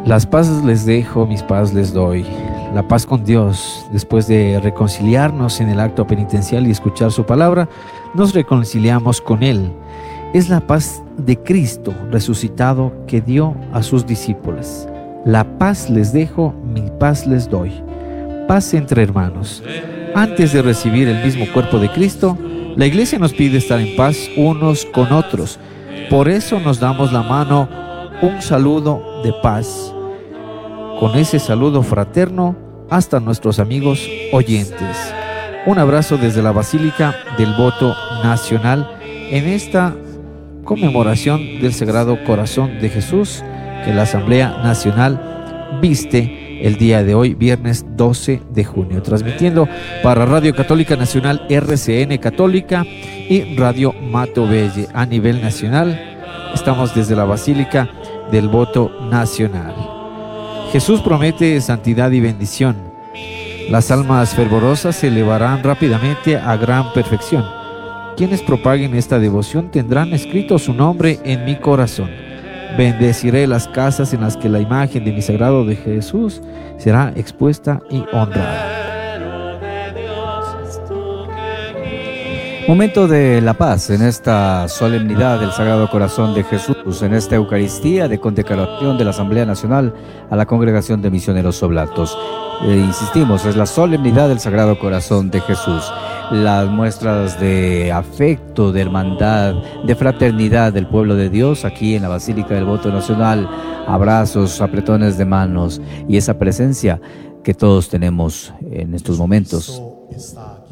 Las paces les dejo, mis paz les doy. La paz con Dios, después de reconciliarnos en el acto penitencial y escuchar su palabra, nos reconciliamos con Él. Es la paz de Cristo resucitado que dio a sus discípulos. La paz les dejo, mi paz les doy. Paz entre hermanos. Antes de recibir el mismo cuerpo de Cristo, la Iglesia nos pide estar en paz unos con otros. Por eso nos damos la mano, un saludo de paz. Con ese saludo fraterno hasta nuestros amigos oyentes. Un abrazo desde la Basílica del Voto Nacional en esta conmemoración del Sagrado Corazón de Jesús que la Asamblea Nacional viste el día de hoy, viernes 12 de junio, transmitiendo para Radio Católica Nacional RCN Católica y Radio Mato Belle a nivel nacional. Estamos desde la Basílica del Voto Nacional. Jesús promete santidad y bendición. Las almas fervorosas se elevarán rápidamente a gran perfección. Quienes propaguen esta devoción tendrán escrito su nombre en mi corazón. Bendeciré las casas en las que la imagen de mi sagrado de Jesús será expuesta y honrada. Momento de la paz en esta solemnidad del Sagrado Corazón de Jesús, en esta Eucaristía de consagración de la Asamblea Nacional a la Congregación de Misioneros Oblatos. Insistimos, es la solemnidad del Sagrado Corazón de Jesús. Las muestras de afecto, de hermandad, de fraternidad del pueblo de Dios aquí en la Basílica del Voto Nacional, abrazos, apretones de manos y esa presencia que todos tenemos en estos momentos. Está aquí.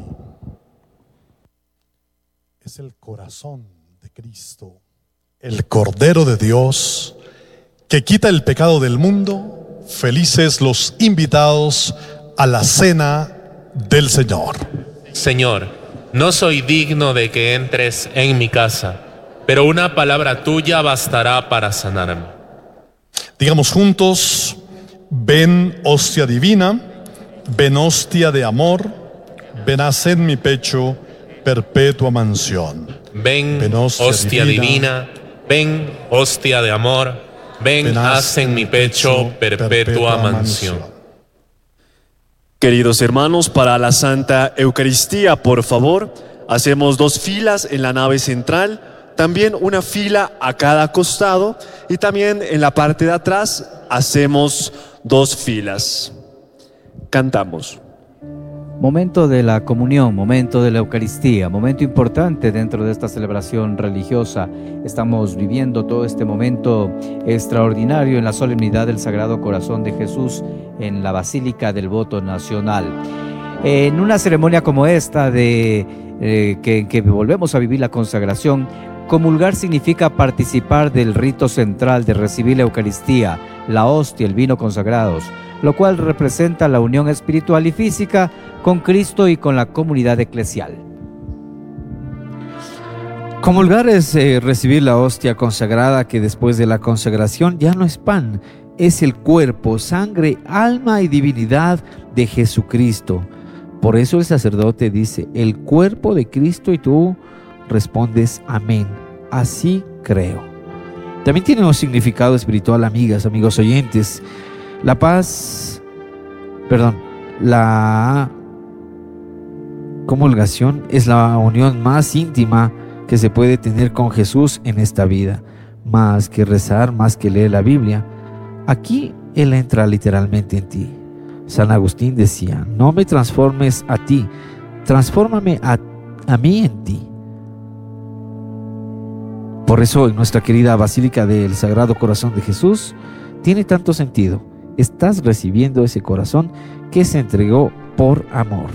Es el corazón de Cristo, el Cordero de Dios, que quita el pecado del mundo. Felices los invitados a la cena del Señor. Señor, no soy digno de que entres en mi casa, pero una palabra tuya bastará para sanarme. Digamos juntos: ven hostia divina, ven hostia de amor, ven haz en mi pecho perpetua mansión. Ven hostia divina, ven hostia de amor, ven haz en mi pecho perpetua mansión. Queridos hermanos, para la Santa Eucaristía, por favor, hacemos 2 filas en la nave central, también una fila a cada costado y también en la parte de atrás hacemos 2 filas. Cantamos. Momento de la comunión, momento de la Eucaristía, momento importante dentro de esta celebración religiosa. Estamos viviendo todo este momento extraordinario en la solemnidad del Sagrado Corazón de Jesús en la Basílica del Voto Nacional. En una ceremonia como esta que volvemos a vivir la consagración, comulgar significa participar del rito central de recibir la Eucaristía, la hostia, el vino consagrados, lo cual representa la unión espiritual y física con Cristo y con la comunidad eclesial. Comulgar es recibir la hostia consagrada, que después de la consagración ya no es pan, es el cuerpo, sangre, alma y divinidad de Jesucristo. Por eso el sacerdote dice: el cuerpo de Cristo, y tú respondes: amén, así creo. También tiene un significado espiritual, amigos oyentes. La comulgación es la unión más íntima que se puede tener con Jesús en esta vida. Más que rezar, más que leer la Biblia, aquí Él entra literalmente en ti. San Agustín decía: no me transformes a ti, transfórmame a mí en ti. Por eso en nuestra querida Basílica del Sagrado Corazón de Jesús tiene tanto sentido. Estás recibiendo ese corazón que se entregó por amor.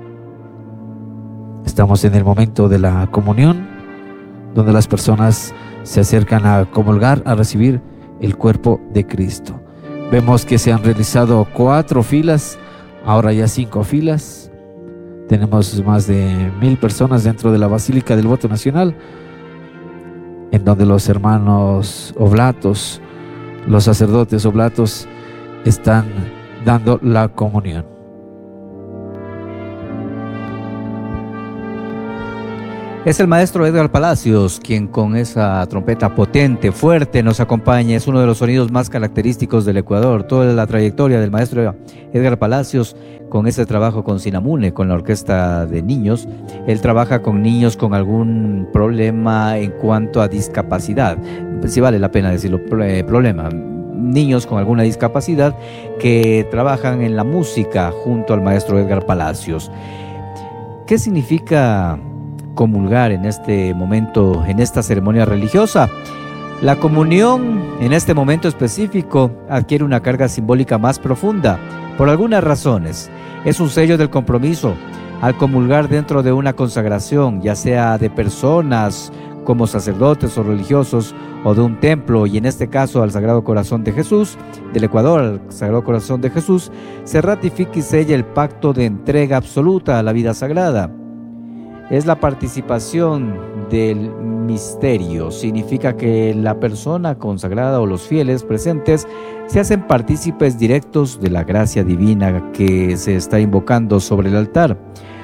Estamos en el momento de la comunión, donde las personas se acercan a comulgar, a recibir el cuerpo de Cristo. Vemos que se han realizado 4 filas, ahora ya 5 filas. Tenemos más de 1000 personas dentro de la Basílica del Voto Nacional, en donde los hermanos oblatos, los sacerdotes oblatos, están dando la comunión. Es el maestro Edgar Palacios quien con esa trompeta potente, fuerte, nos acompaña. Es uno de los sonidos más característicos del Ecuador. Toda la trayectoria del maestro Edgar Palacios con ese trabajo con Sinamune, con la orquesta de niños. Él trabaja con niños con algún problema en cuanto a discapacidad. Si vale la pena decirlo, problema. Niños con alguna discapacidad que trabajan en la música junto al maestro Edgar Palacios. ¿Qué significa comulgar en este momento, en esta ceremonia religiosa? La comunión en este momento específico adquiere una carga simbólica más profunda por algunas razones. Es un sello del compromiso al comulgar dentro de una consagración, ya sea de personas como sacerdotes o religiosos o de un templo, y en este caso al Sagrado Corazón de Jesús, del Ecuador al Sagrado Corazón de Jesús, se ratifica y sella el pacto de entrega absoluta a la vida sagrada. Es la participación del misterio. Significa que la persona consagrada o los fieles presentes se hacen partícipes directos de la gracia divina que se está invocando sobre el altar,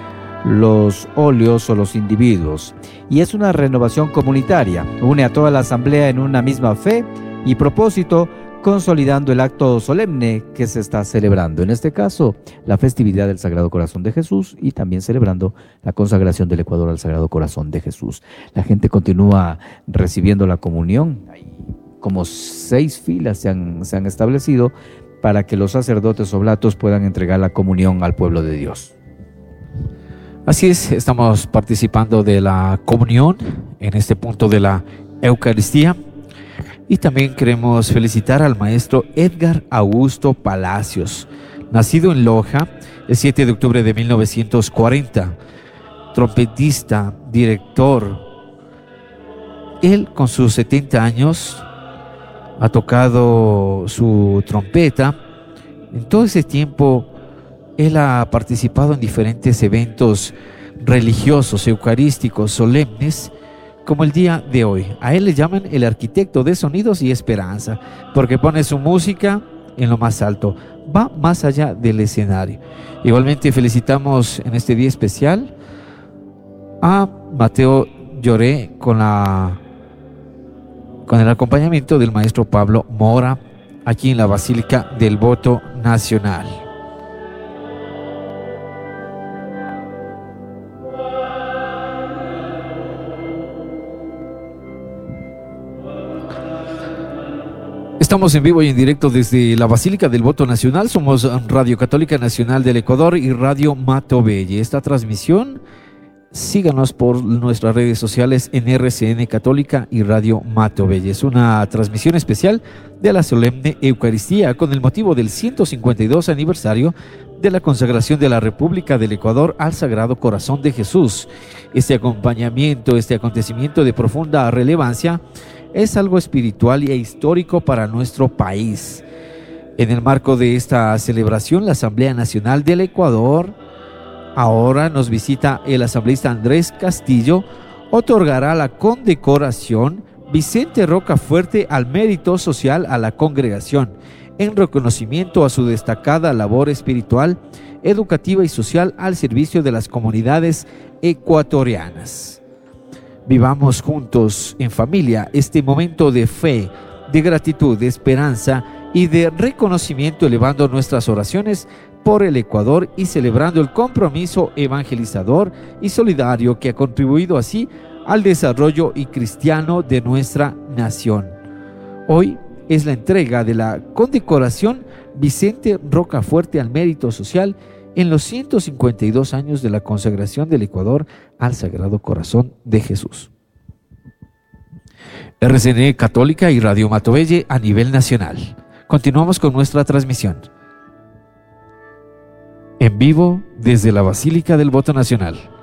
los óleos o los individuos. Y es una renovación comunitaria. Une a toda la asamblea en una misma fe y propósito, consolidando el acto solemne que se está celebrando. En este caso, la festividad del Sagrado Corazón de Jesús, y también celebrando la consagración del Ecuador al Sagrado Corazón de Jesús. La gente continúa recibiendo la comunión. Hay como 6 filas se han establecido para que los sacerdotes oblatos puedan entregar la comunión al pueblo de Dios. Así es, estamos participando de la comunión en este punto de la Eucaristía. Y también queremos felicitar al maestro Edgar Augusto Palacios, nacido en Loja el 7 de octubre de 1940, trompetista, director. Él con sus 70 años ha tocado su trompeta. En todo ese tiempo él ha participado en diferentes eventos religiosos, eucarísticos, solemnes, como el día de hoy. A él le llaman el arquitecto de sonidos y esperanza, porque pone su música en lo más alto, va más allá del escenario. Igualmente felicitamos en este día especial a Mateo Lloré con el acompañamiento del maestro Pablo Mora, aquí en la Basílica del Voto Nacional. Estamos en vivo y en directo desde la Basílica del Voto Nacional. Somos Radio Católica Nacional del Ecuador y Radio Matobelle. Esta transmisión, síganos por nuestras redes sociales en RCN Católica y Radio Matobelle. Es una transmisión especial de la solemne Eucaristía con el motivo del 152 aniversario de la consagración de la República del Ecuador al Sagrado Corazón de Jesús. Este acontecimiento de profunda relevancia es algo espiritual e histórico para nuestro país. En el marco de esta celebración, la Asamblea Nacional del Ecuador, ahora nos visita el asambleísta Andrés Castillo, otorgará la condecoración Vicente Rocafuerte al mérito social a la congregación, en reconocimiento a su destacada labor espiritual, educativa y social al servicio de las comunidades ecuatorianas. Vivamos juntos en familia este momento de fe, de gratitud, de esperanza y de reconocimiento, elevando nuestras oraciones por el Ecuador y celebrando el compromiso evangelizador y solidario que ha contribuido así al desarrollo y cristiano de nuestra nación. Hoy es la entrega de la condecoración Vicente Rocafuerte al mérito social en los 152 años de la consagración del Ecuador al Sagrado Corazón de Jesús. RCN Católica y Radio Matobelle a nivel nacional. Continuamos con nuestra transmisión en vivo desde la Basílica del Voto Nacional.